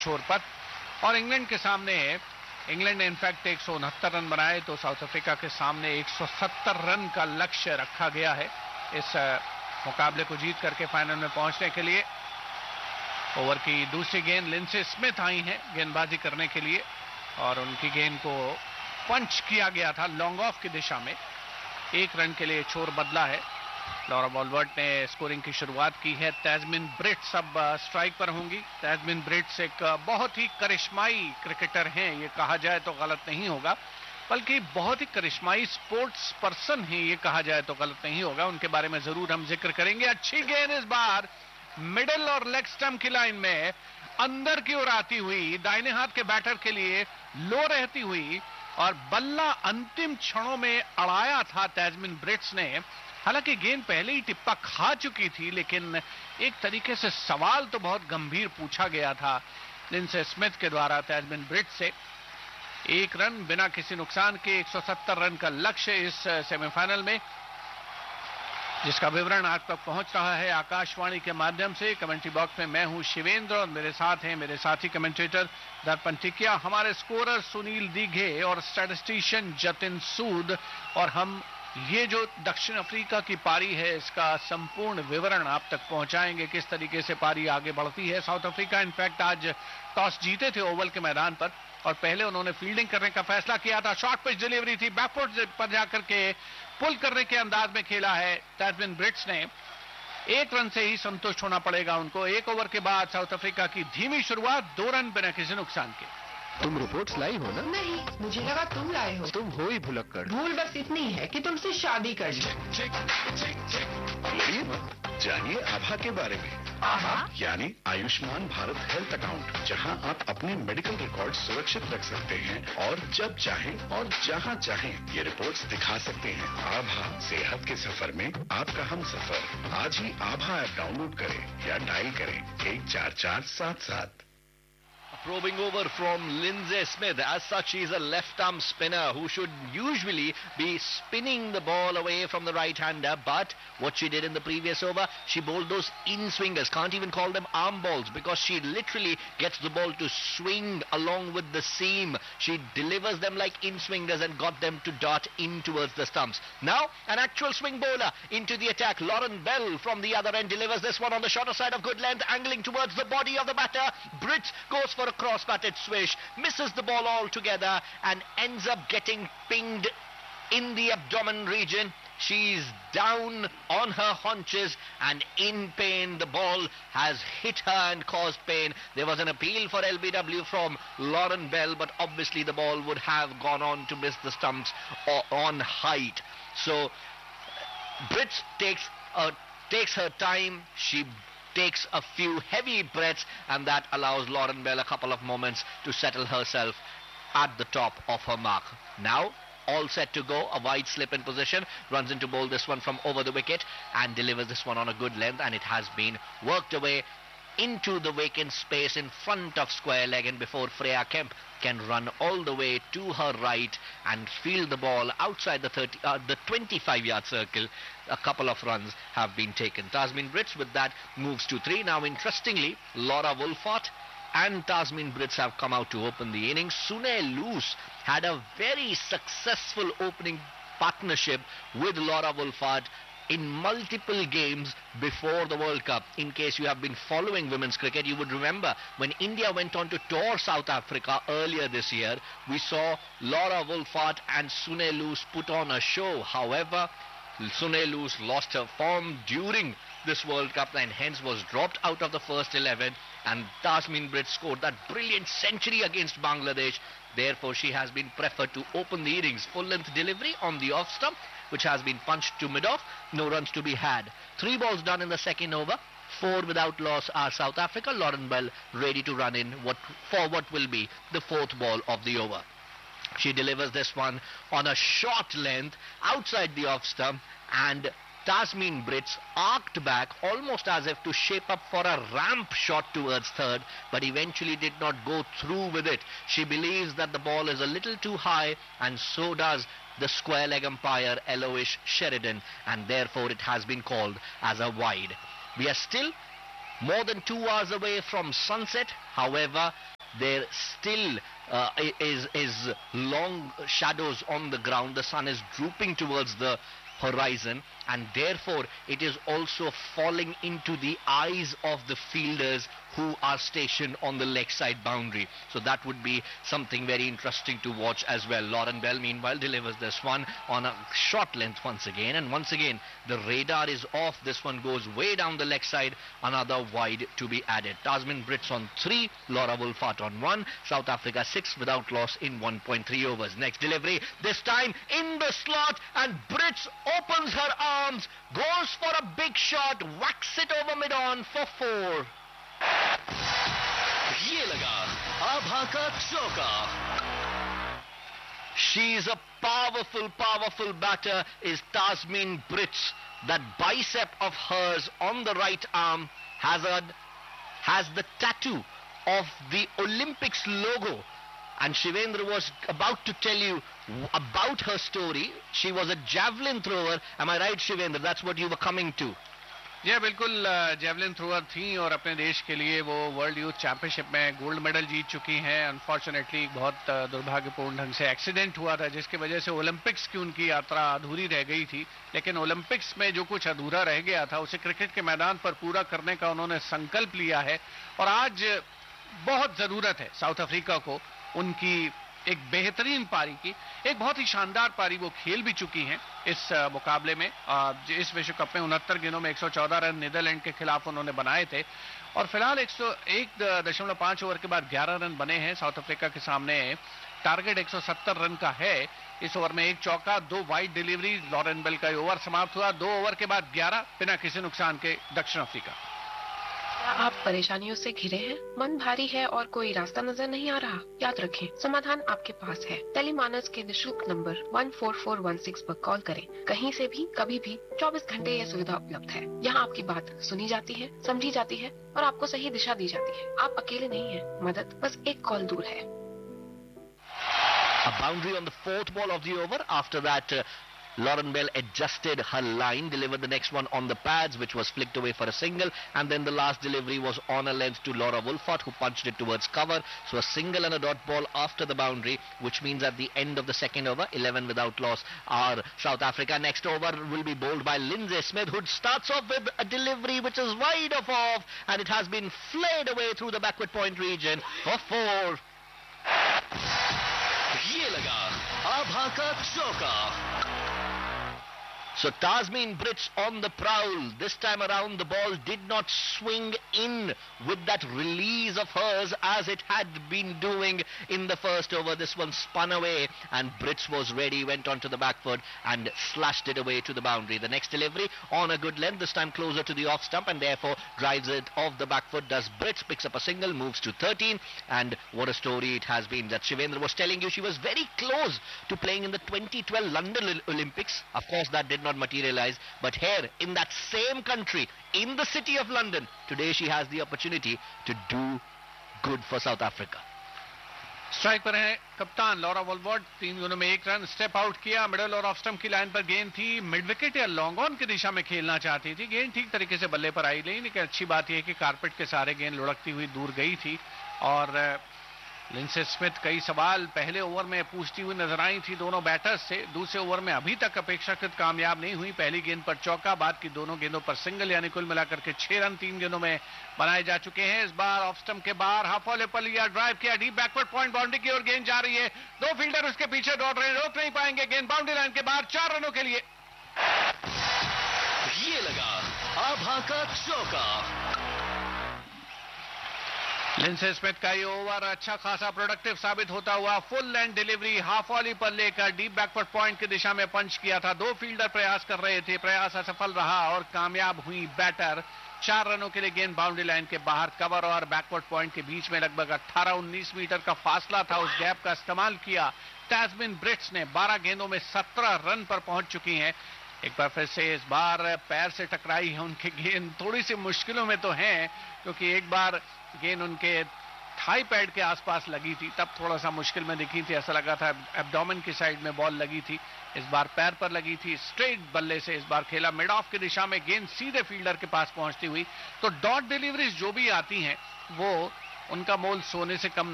छोर पर। और इंग्लैंड के सामने, इंग्लैंड ने इनफैक्ट 169 रन बनाए, तो साउथ अफ्रीका के सामने 170 रन का लक्ष्य रखा गया है इस मुकाबले को जीत करके फाइनल में पहुंचने के लिए। ओवर की दूसरी गेंद लिंडसे स्मिथ आई हैं गेंदबाजी करने के लिए, और उनकी गेंद को पंच किया गया था लॉन्ग ऑफ की दिशा में। 1 रन के लिए छोर बदला है। लॉरा वॉल्वर्ट ने स्कोरिंग की शुरुआत की है। तैजमिन ब्रिट्स अब स्ट्राइक पर होंगी। तैजमिन ब्रिट्स एक बहुत ही करिश्माई क्रिकेटर हैं, ये कहा जाए तो गलत नहीं होगा, बल्कि बहुत ही करिश्माई स्पोर्ट्स पर्सन हैं, ये कहा जाए तो गलत नहीं होगा। उनके बारे में जरूर हम जिक्र करेंगे। अच्छी गेंद इस बार मिडिल और लेग स्टंप की लाइन में अंदर की ओर आती हुई, दाहिने हाथ के बैटर के लिए लो रहती हुई, और बल्ला अंतिम क्षणों में अड़ाया था तैजमिन ब्रिट्स ने। हालांकि गेंद पहले ही टिप्पा खा चुकी थी, लेकिन एक तरीके से सवाल तो बहुत गंभीर पूछा गया था लिंडसे स्मिथ के द्वारा तैजमिन ब्रिट्स से। 1 रन बिना किसी नुकसान के 170 रन का लक्ष्य इस सेमीफाइनल में, जिसका विवरण आप तक पहुंच रहा है आकाशवाणी के माध्यम से। कमेंट्री बॉक्स में मैं हूं शिवेंद्र और मेरे साथ हैं मेरे साथी कमेंटेटर दर्पण टिकिया, हमारे स्कोरर सुनील दीघे और स्टैटिस्टिशियन जतिन सूद। और हम ये जो दक्षिण अफ्रीका की पारी है इसका संपूर्ण विवरण आप तक पहुंचाएंगे, किस तरीके से पारी आगे बढ़ती है। साउथ अफ्रीका इनफैक्ट आज टॉस जीते थे ओवल के मैदान पर, और पहले उन्होंने फील्डिंग करने का फैसला किया था। शॉर्ट पिच डिलीवरी थी, बैकफुट पर जाकर के पुल करने के अंदाज में खेला है तैजमिन ब्रिट्स ने। 1 रन से ही संतुष्ट होना पड़ेगा उनको। 1 ओवर के बाद साउथ अफ्रीका की धीमी शुरुआत, 2 रन बिना किसी नुकसान के। तुम रिपोर्ट्स लाई हो ना? नहीं, मुझे लगा तुम लाए हो। तुम हो ही भुलक्कड़। भूल बस इतनी है कि तुमसे शादी कर ली। लड़िए मत, जानिए आभा के बारे में। आभा यानी आयुष्मान भारत हेल्थ अकाउंट, जहां आप अपने मेडिकल रिकॉर्ड सुरक्षित रख सकते हैं और जब चाहें और जहां चाहें ये रिपोर्ट्स दिखा सकते हैं। आभा, सेहत के सफर में आपका हम सफर। आज ही आभा ऐप डाउनलोड करें या डायल करें 14477। Probing over from Lindsay Smith. As such, he's a left-arm spinner who should usually be spinning the ball away from the right-hander. But what she did in the previous over, she bowled those in-swingers. Can't even call them arm balls because she literally gets the ball to swing along with the seam. She delivers them like in-swingers and got them to dart in towards the stumps. Now, an actual swing bowler into the attack. Lauren Bell from the other end delivers this one on the shorter side of good length, angling towards the body of the batter. Brits goes for a cross-batted swish, misses the ball altogether and ends up getting pinged in the abdomen region. She's down on her haunches and in pain. The ball has hit her and caused pain. There was an appeal for LBW from Lauren Bell, but obviously the ball would have gone on to miss the stumps on height. So Brits takes her time. She takes a few heavy breaths, and that allows Lauren Bell a couple of moments to settle herself at the top of her mark. Now, all set to go, a wide slip in position, runs into bowl this one from over the wicket and delivers this one on a good length, and it has been worked away into the vacant space in front of square leg, and before Freya Kemp can run all the way to her right and field the ball outside the 25-yard circle, a couple of runs have been taken. Tasmin Brits with that moves to 3. Now, interestingly, Laura Wolfart and Tasmin Brits have come out to open the innings. Sune Loose had a very successful opening partnership with Laura Wolfart in multiple games before the World Cup. In case you have been following women's cricket, you would remember when India went on to tour South Africa earlier this year, we saw Laura Wolfart and Sune Loose put on a show. However, Sune Loose lost her form during this World Cup and hence was dropped out of the first 11, and Tasmin Brits scored that brilliant century against Bangladesh. Therefore, she has been preferred to open the innings. Full-length delivery on the off stump, which has been punched to mid-off. No runs to be had. 3 balls done in the second over. 4 without loss are South Africa. Lauren Bell ready to run in for what will be the 4th ball of the over. She delivers this one on a short length outside the off stump, and Tasmin Brits arced back almost as if to shape up for a ramp shot towards third, but eventually did not go through with it. She believes that the ball is a little too high, and so does the square leg umpire Eloish Sheridan, and therefore it has been called as a wide. We are still more than 2 hours away from sunset. However, there still is long shadows on the ground. The sun is drooping towards the horizon, and therefore it is also falling into the eyes of the fielders who are stationed on the leg side boundary. So that would be something very interesting to watch as well. Lauren Bell meanwhile delivers this one on a short length once again, and once again the radar is off. This one goes way down the leg side, another wide to be added. Tasmin Brits on 3, Laura Wolfart on 1, South Africa 6 without loss in 1.3 overs. Next delivery, this time in the slot, and Brits opens her arms, goes for a big shot, whacks it over mid-on for 4. ये लगा आभा का चौका. She's a powerful batter, is Tasmin Brits. That bicep of hers on the right arm has the tattoo of the Olympics logo. And Shivendra was about to tell you about her story. She was a javelin thrower. Am I right, Shivendra? That's what you were coming to. जी बिल्कुल, javelin thrower थी और अपने देश के लिए वो world youth championship में gold medal जीत चुकी हैं. अनफॉर्चुनेटली बहुत दुर्भाग्यपूर्ण ढंग से एक्सीडेंट हुआ था, जिसकी वजह से ओलंपिक्स की उनकी यात्रा अधूरी रह गई थी. लेकिन ओलंपिक्स में जो कुछ अधूरा रह गया था उसे क्रिकेट के मैदान पर पूरा करने का उन्होंने संकल्प लिया है. और आज बहुत जरूरत है साउथ अफ्रीका को उनकी एक बेहतरीन पारी की. एक बहुत ही शानदार पारी वो खेल भी चुकी हैं इस मुकाबले में. इस विश्व कप में 69 गेंदों में 114 रन नीदरलैंड के खिलाफ उन्होंने बनाए थे, और फिलहाल 101.5 ओवर के बाद 11 रन बने हैं. साउथ अफ्रीका के सामने टारगेट 170 रन का है. इस ओवर में 1 चौका, 2 वाइड डिलीवरी. लॉरेन बेल का ओवर समाप्त हुआ. 2 ओवर के बाद 11 बिना किसी नुकसान के दक्षिण अफ्रीका. आप परेशानियों से घिरे हैं, मन भारी है और कोई रास्ता नजर नहीं आ रहा? याद रखें, समाधान आपके पास है. टेलीमानस के निशुल्क नंबर 14416 पर कॉल करें. कहीं से भी कभी भी 24 घंटे यह सुविधा उपलब्ध है. यहाँ आपकी बात सुनी जाती है, समझी जाती है और आपको सही दिशा दी जाती है. आप अकेले नहीं हैं, मदद बस एक कॉल दूर है. A boundary on the 4th ball of the over. After that, Lauren Bell adjusted her line, delivered the next one on the pads, which was flicked away for a single, and then the last delivery was on a length to Laura Wolfart, who punched it towards cover. So a single and a dot ball after the boundary, which means at the end of the second over, 11 without loss are South Africa. Next over will be bowled by Lindsay Smith, who starts off with a delivery which is wide off, and it has been flayed away through the backward point region for 4. ये लगा आभा का चौका. So Tasmin Brits on the prowl. This time around the ball did not swing in with that release of hers as it had been doing in the first over. This one spun away and Brits was ready, went onto the back foot and slashed it away to the boundary. The next delivery on a good length, this time closer to the off stump, and therefore drives it off the back foot. Does Brits, picks up a single, moves to 13, and what a story it has been. That Shivendra was telling you, she was very close to playing in the 2012 London Olympics. Of course, that did not materialize, but here in that same country, in the city of London, today she has the opportunity to do good for South Africa. Strike पर है कप्तान Laura वॉल्वर्ट. 3 गेंदों में 1 run. Step out किया. Middle और off stump की line पर गेंद थी. मिड विकेट या लॉन्ग ऑन की दिशा में खेलना चाहती थी. गेंद ठीक तरीके से बल्ले पर आई नहीं, लेकिन अच्छी बात यह है कि कारपेट के सहारे गेंद लुढ़कती हुई दूर गई थी. और लिंडसे स्मिथ कई सवाल पहले ओवर में पूछती हुई नजर आई थी दोनों बैटर्स से. दूसरे ओवर में अभी तक अपेक्षाकृत कामयाब नहीं हुई. पहली गेंद पर चौका, बाद की दोनों गेंदों पर सिंगल, यानी कुल मिलाकर के 6 रन 3 गेंदों में बनाए जा चुके हैं. इस बार ऑफ स्टंप के बाहर हाफ वॉले पर लिया, ड्राइव किया, डीप बैकवर्ड पॉइंट बाउंड्री की ओर गेंद जा रही है. 2 फील्डर उसके पीछे दौड़ रहे हैं, रोक नहीं पाएंगे. गेंद बाउंड्री लाइन के बाहर 4 रनों के लिए. ये लगा आभा का चौका. लिंडसे स्मिथ का ये ओवर अच्छा खासा प्रोडक्टिव साबित होता हुआ. Full length delivery half volley पर लेकर डीप बैकवर्ड पॉइंट की दिशा में पंच किया था. 2 फील्डर प्रयास कर रहे थे, प्रयास असफल रहा और कामयाब हुई बैटर. 4 रनों के लिए गेंद बाउंड्री लाइन के बाहर. कवर और बैकवर्ड पॉइंट के बीच में लगभग 18-19 मीटर का फासला था. उस गैप का इस्तेमाल किया तास्मिन ब्रिट्स ने. 12 गेंदों में 17 रन पर पहुंच चुकी हैं. एक बार फिर से इस बार पैर से टकराई है उनकी गेंद. थोड़ी सी मुश्किलों में तो हैं, क्योंकि एक बार गेंद उनके थाई पैड के आसपास लगी थी, तब थोड़ा सा मुश्किल में दिखी थी. ऐसा लगा था एब्डोमेन की साइड में बॉल लगी थी. इस बार पैर पर लगी थी. स्ट्रेट बल्ले से इस बार खेला, मिड ऑफ की दिशा में गेंद सीधे फील्डर के पास पहुंचती हुई. तो डॉट डिलीवरीज जो भी आती हैं वो उनका मोल सोने से कम